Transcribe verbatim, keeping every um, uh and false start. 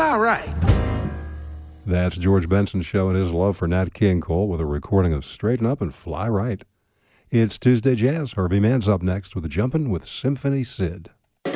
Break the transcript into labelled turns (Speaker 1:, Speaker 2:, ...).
Speaker 1: fly right.
Speaker 2: That's George Benson showing his love for Nat King Cole with a recording of Straighten Up and Fly Right. It's Tuesday Jazz. Herbie Mann's up next with Jumpin' with Symphony Sid.